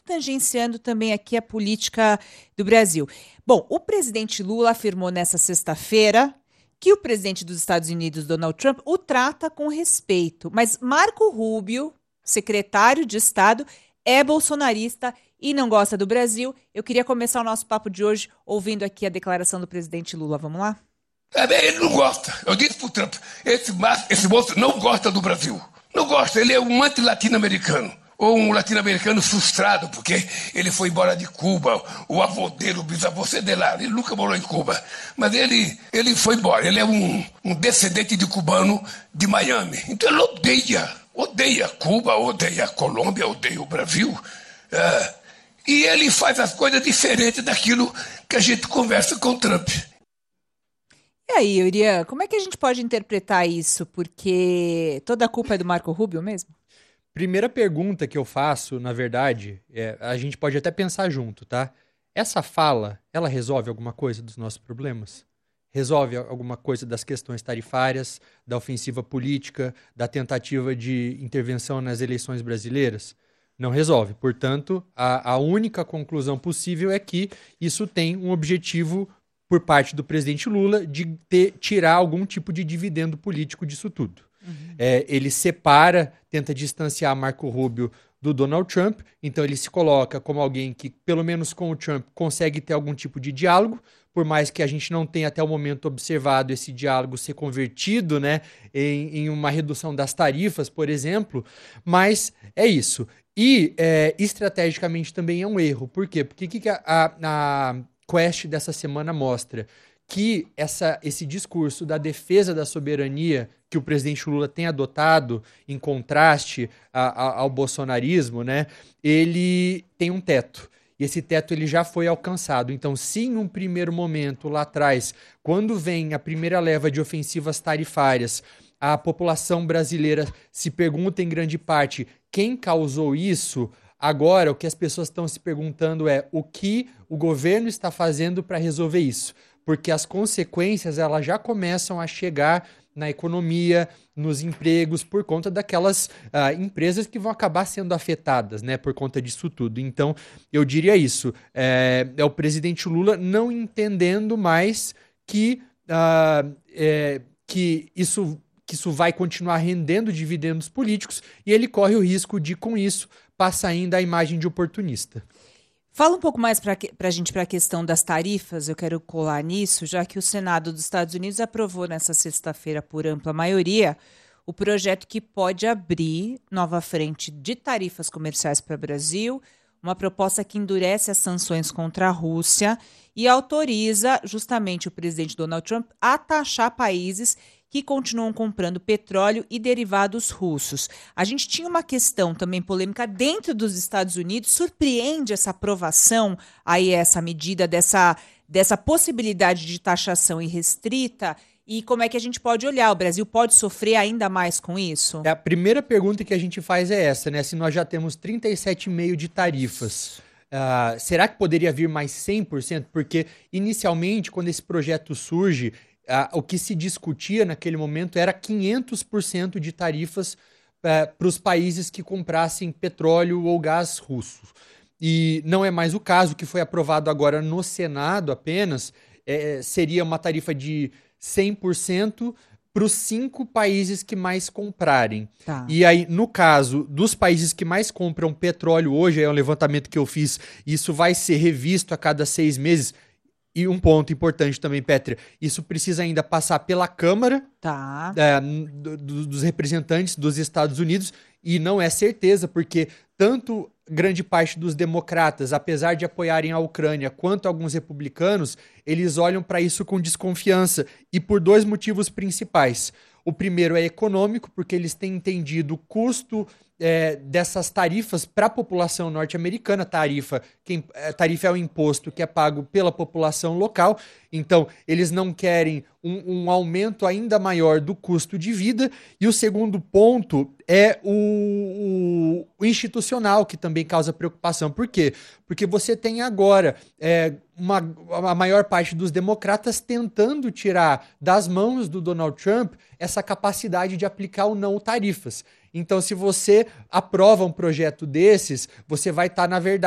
tangenciando também aqui a política do Brasil. Bom, o presidente Lula afirmou nessa sexta-feira que o presidente dos Estados Unidos, Donald Trump, o trata com respeito. Mas Marco Rubio, secretário de Estado, é bolsonarista e não gosta do Brasil. Eu queria começar o nosso papo de hoje ouvindo aqui a declaração do presidente Lula. Vamos lá? Ele não gosta. Eu disse pro Trump, esse moço não gosta do Brasil. Não gosta, ele é um anti-latino-americano. Ou um latino-americano frustrado, porque ele foi embora de Cuba, o avô dele, o bisavô de lá, ele nunca morou em Cuba. Mas ele foi embora, ele é um descendente de cubano de Miami. Então ele odeia Cuba, odeia a Colômbia, odeia o Brasil. E ele faz as coisas diferentes daquilo que a gente conversa com o Trump. E aí, Irian, como é que a gente pode interpretar isso? Porque toda a culpa é do Marco Rubio mesmo? Primeira pergunta que eu faço, na verdade, a gente pode até pensar junto, tá? Essa fala, ela resolve alguma coisa dos nossos problemas? Resolve alguma coisa das questões tarifárias, da ofensiva política, da tentativa de intervenção nas eleições brasileiras? Não resolve. Portanto, a única conclusão possível é que isso tem um objetivo por parte do presidente Lula de tirar algum tipo de dividendo político disso tudo. Ele separa, tenta distanciar Marco Rubio do Donald Trump, então ele se coloca como alguém que, pelo menos com o Trump, consegue ter algum tipo de diálogo, por mais que a gente não tenha até o momento observado esse diálogo ser convertido, né, em uma redução das tarifas, por exemplo, mas é isso. E estrategicamente também é um erro. Por quê? Porque o que a Quest dessa semana mostra? Que esse discurso da defesa da soberania que o presidente Lula tem adotado em contraste ao bolsonarismo, né, ele tem um teto. E esse teto ele já foi alcançado. Então, se em um primeiro momento lá atrás, quando vem a primeira leva de ofensivas tarifárias, a população brasileira se pergunta em grande parte quem causou isso. Agora, o que as pessoas estão se perguntando é o que o governo está fazendo para resolver isso. Porque as consequências elas já começam a chegar na economia, nos empregos, por conta daquelas empresas que vão acabar sendo afetadas, né, por conta disso tudo. Então, eu diria isso. É o presidente Lula não entendendo mais que isso vai continuar rendendo dividendos políticos e ele corre o risco de, com isso, passar ainda a imagem de oportunista. Fala um pouco mais para a gente para a questão das tarifas, eu quero colar nisso, já que o Senado dos Estados Unidos aprovou nessa sexta-feira, por ampla maioria, o projeto que pode abrir nova frente de tarifas comerciais para o Brasil, uma proposta que endurece as sanções contra a Rússia e autoriza justamente o presidente Donald Trump a taxar países que continuam comprando petróleo e derivados russos. A gente tinha uma questão também polêmica dentro dos Estados Unidos. Surpreende essa aprovação, aí essa medida dessa possibilidade de taxação irrestrita? E como é que a gente pode olhar? O Brasil pode sofrer ainda mais com isso? A primeira pergunta que a gente faz é essa, né? Se nós já temos 37,5% de tarifas, será que poderia vir mais 100%? Porque, inicialmente, quando esse projeto surge, o que se discutia naquele momento era 500% de tarifas para os países que comprassem petróleo ou gás russo. E não é mais o caso. O que foi aprovado agora no Senado apenas seria uma tarifa de 100% para os 5 países que mais comprarem. Tá. E aí, no caso dos países que mais compram petróleo hoje, é um levantamento que eu fiz, isso vai ser revisto a cada 6 meses. E um ponto importante também, Pétria, isso precisa ainda passar pela Câmara dos representantes dos Estados Unidos e não é certeza, porque tanto grande parte dos democratas, apesar de apoiarem a Ucrânia, quanto alguns republicanos, eles olham para isso com desconfiança e por 2 motivos principais. O primeiro é econômico, porque eles têm entendido o custo dessas tarifas para a população norte-americana. Tarifa é o imposto que é pago pela população local, então eles não querem um aumento ainda maior do custo de vida. E o segundo ponto é o institucional, que também causa preocupação. Por quê? Porque você tem agora a maior parte dos democratas tentando tirar das mãos do Donald Trump essa capacidade de aplicar ou não tarifas. Então, se você aprova um projeto desses, você vai estar, na verdade,